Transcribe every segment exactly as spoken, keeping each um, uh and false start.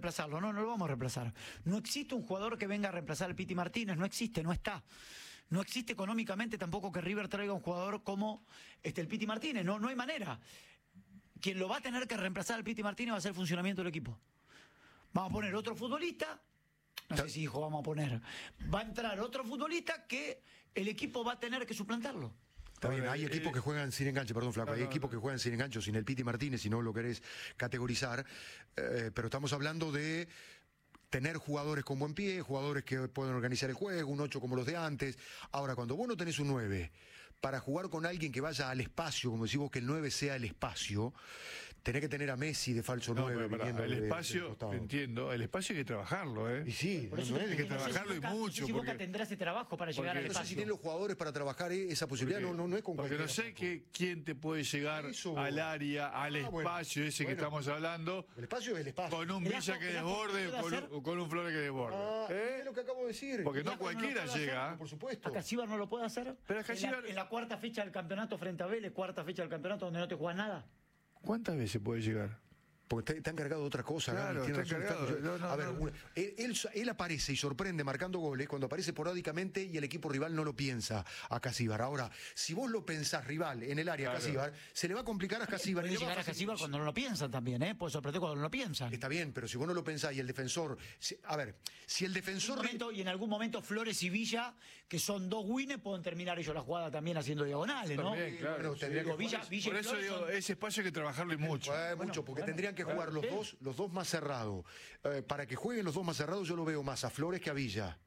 reemplazarlo. No, no lo vamos a reemplazar. No existe un jugador que venga a reemplazar al Piti Martínez. No existe, no está. No existe económicamente tampoco que River traiga un jugador como este, el Piti Martínez. No, no hay manera. Quien lo va a tener que reemplazar al Piti Martínez va a ser el funcionamiento del equipo. Vamos a poner otro futbolista. No sé si hijo vamos a poner. Va a entrar otro futbolista que el equipo va a tener que suplantarlo. Está bien, hay equipos que juegan sin enganche, perdón, Flaco, hay equipos que juegan sin enganche, sin el Piti Martínez, si no lo querés categorizar, eh, pero estamos hablando de tener jugadores con buen pie, jugadores que pueden organizar el juego, un ocho como los de antes. Ahora, cuando vos no tenés un nueve, para jugar con alguien que vaya al espacio, como decís vos, que el nueve sea el espacio, tenés que tener a Messi de falso no, nueve. Para, viniendo el de, espacio, de entiendo, el espacio hay que trabajarlo, ¿eh? Y sí, Por eso no, no es hay que no sé trabajarlo si y Boca, mucho. No sé si porque, Boca tendrá ese trabajo para llegar porque, al no sé espacio. si tienen los jugadores para trabajar esa posibilidad, porque, no, no, no es con porque no cualquiera. sé que, quién te puede llegar Eso, al área, al ah, espacio bueno, ese bueno, que estamos hablando, el espacio es el espacio. con un El Villa Asco- que el Asco desborde puede o con, hacer- un- con un Flores que desborde. Ah, ¿Eh? es lo que acabo de decir. Porque no Asco no lo cualquiera puede hacer, llega. Por supuesto. ¿A Casíbar no lo puede hacer? Pero a en, la, Casíbar- en la cuarta fecha del campeonato frente a Vélez, cuarta fecha del campeonato donde no te juegas nada. ¿Cuántas veces puede llegar? Porque está, está encargado de otra cosa. Claro, Gaby, tiene está razón, encargado. está- No, no, a ver, no. una- él, él, él aparece y sorprende marcando goles cuando aparece esporádicamente y el equipo rival no lo piensa a Casíbar. Ahora, si vos lo pensás rival en el área a Claro. Casíbar, se le va a complicar a Casíbar. Puede y le va llegar a facilitar- Casíbar cuando no lo piensan también, ¿eh? Puede sorprender cuando no lo piensan. Está bien, pero si vos no lo pensás y el defensor... si- a ver, si el En defensor... algún momento- y en algún momento Flores y Villa, que son dos winners, pueden terminar ellos la jugada también haciendo diagonales, ¿no? También, claro. Bueno, tendría Digo, que Villa, jugar- Villa y Por eso Flores digo, son- ese espacio hay que trabajarlo y mucho. Eh, Bueno, mucho, porque bueno, tendrían que claro, jugar los sí. dos, los dos más cerrados. Eh, para que jueguen los dos más cerrados, yo lo veo más a Flores que a Villa.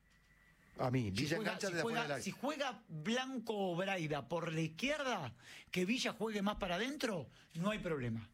A mí, Si Villa juega, engancha si de afuera del juega- área. si juega Blanco o Braida por la izquierda, que Villa juegue más para adentro, no hay problema.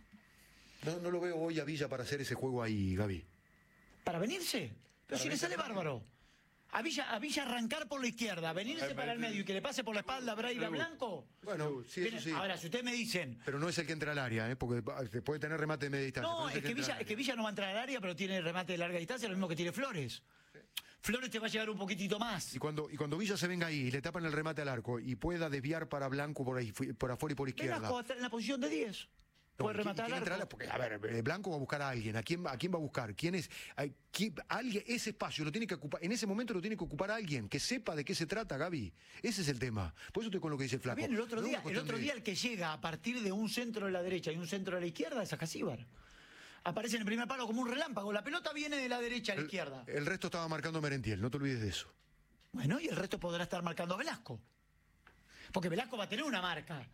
No, no lo veo hoy a Villa para hacer ese juego ahí, Gaby. ¿Para venirse? Pero si le sale bárbaro. A Villa, a Villa arrancar por la izquierda, venirse Ay, para el pero- medio y que le pase por la espalda a Braida Blanco. Bueno, sí, Viene- eso sí. Ahora, si ustedes me dicen, Pero no es el que entra al área, ¿eh? Porque se puede tener remate de media distancia. no, pero es el que, entra Villa, al es que área. Villa no va a entrar al área, pero tiene remate de larga distancia, lo mismo que tiene Flores. Flores te va a llegar un poquitito más. Y cuando, y cuando Villa se venga ahí y le tapan el remate al arco y pueda desviar para Blanco por ahí, fu- por afuera y por izquierda. Velasco va a estar en la posición de diez. No, Puede ¿quién- rematar quién al entra al- arco. Porque, a ver, eh, Blanco va a buscar a alguien. ¿A quién, a quién va a buscar? ¿Quién es? Ay, quién- alguien, ese espacio lo tiene que ocupar. En ese momento lo tiene que ocupar alguien que sepa de qué se trata, Gaby. Ese es el tema. Por eso estoy con lo que dice el Flaco. Bien, el otro No es día, una el cuestión otro de- día el que llega a partir de un centro de la derecha y un centro de la izquierda es a Casíbar. Aparece en el primer palo como un relámpago. La pelota viene de la derecha a la izquierda. El resto estaba marcando Merentiel, no te olvides de eso. Bueno, y el resto podrá estar marcando a Velasco. Porque Velasco va a tener una marca.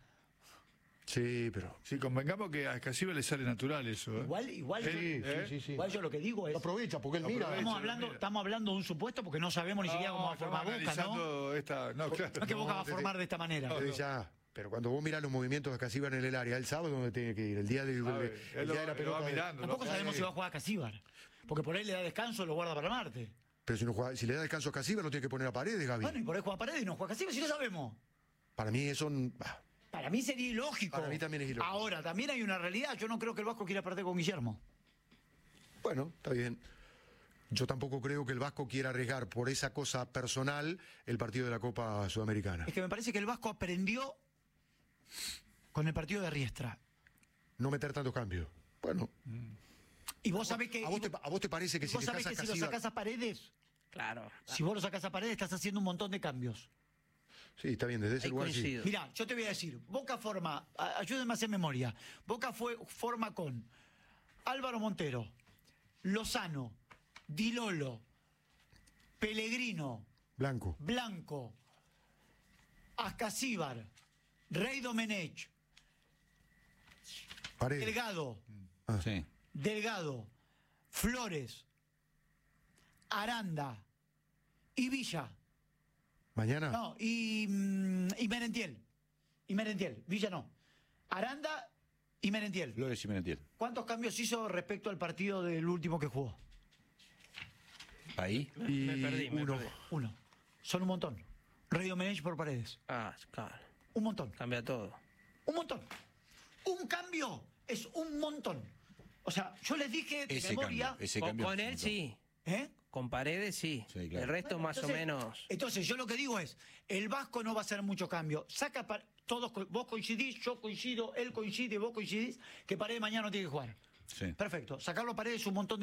Sí, pero. Sí, convengamos que a Casíbar le sale natural eso. ¿eh? Igual, igual, Sí, yo, ¿eh? sí, sí. igual yo lo que digo es. Lo aprovecha porque él mira. Aprovecha. Estamos lo hablando, mira. estamos hablando de un supuesto porque no sabemos ni siquiera cómo va a estamos formar Boca, ¿no? analizando esta... No, claro. No es que Boca va a desde- formar de esta manera. Eh, ya. Pero cuando vos mirás los movimientos de Casíbar en el área, él sabe dónde tiene que ir. El día, del, Sabe, el él día lo- de la lo pelota. va mirando, ¿no? Tampoco sabemos Sí. si va a jugar a Casíbar. Porque por ahí le da descanso y lo guarda para Marte. Pero si, no juega- si le da descanso a Casíbar, lo tiene que poner a Paredes, Gaby. Bueno, y por ahí juega Paredes y no juega Casíbar, si no sabemos. Para mí eso. ah, Para mí sería ilógico. Para mí también es ilógico. Ahora, también hay una realidad. Yo no creo que el Vasco quiera perder con Guillermo. Bueno, está bien. Yo tampoco creo que el Vasco quiera arriesgar por esa cosa personal el partido de la Copa Sudamericana. Es que me parece que el Vasco aprendió con el partido de Riestra. No meter tantos cambios. Bueno, Y vos sabés que. ¿a vos te, a vos te parece que y si vos le sabés sacas que a si lo Casíbar... sacás a Paredes, Claro. si vos lo sacás a Paredes, estás haciendo un montón de cambios. Sí, está bien, desde ese Ahí lugar coincido. sí. Mirá, yo te voy a decir, Boca forma, a- ayúdenme a hacer memoria, Boca fue, forma con Álvaro Montero, Lozano, Di Lolo, Pellegrino, Blanco. Blanco, Ascasíbar, Rey Domenech, Paredes. Delgado, Ah. Sí. Delgado, Flores, Aranda y Villa. Mañana. No, y, mm, y Merentiel. Y Merentiel. Villa no. Aranda y Merentiel. Flores y Merentiel. ¿Cuántos cambios hizo respecto al partido del último que jugó? Ahí. Y Me perdí, me uno. perdí. Uno. Son un montón. Rey Domenech por Paredes. Ah, claro. Un montón. Cambia todo. Un montón. Un cambio es un montón. O sea, yo les dije de Ese memoria. cambio. Ese Con, cambio con es un él montón. sí. ¿Eh? Con Paredes sí. Sí, claro. El resto Bueno, más entonces- o menos. Entonces, yo lo que digo es, el Vasco no va a hacer mucho cambio. Saca pa- todos, co- vos coincidís, yo coincido, él coincide, vos coincidís, que Paredes mañana no tiene que jugar. Sí. Perfecto. Sacarlo a Paredes es un montón de